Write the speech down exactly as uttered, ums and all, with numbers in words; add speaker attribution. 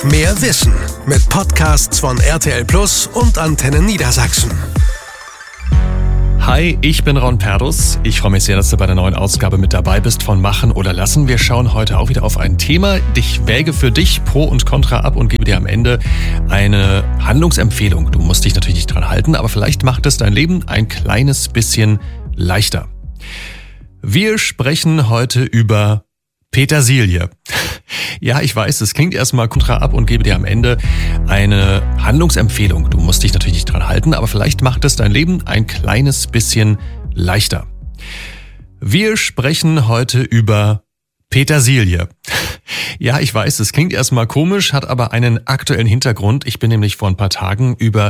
Speaker 1: Mehr Wissen mit Podcasts von R T L Plus und Antenne Niedersachsen.
Speaker 2: Hi, ich bin Ron Perdus. Ich freue mich sehr, dass du bei der neuen Ausgabe mit dabei bist von Machen oder Lassen. Wir schauen heute auch wieder auf ein Thema. Ich wäge für dich Pro und Contra ab und gebe dir am Ende eine Handlungsempfehlung. Du musst dich natürlich nicht dran halten, aber vielleicht macht es dein Leben ein kleines bisschen leichter. Wir sprechen heute über Petersilie. Ja, ich weiß, es klingt erstmal kontra ab und gebe dir am Ende eine Handlungsempfehlung. Du musst dich natürlich nicht dran halten, aber vielleicht macht es dein Leben ein kleines bisschen leichter. Wir sprechen heute über Petersilie. Ja, ich weiß, es klingt erstmal komisch, hat aber einen aktuellen Hintergrund. Ich bin nämlich vor ein paar Tagen über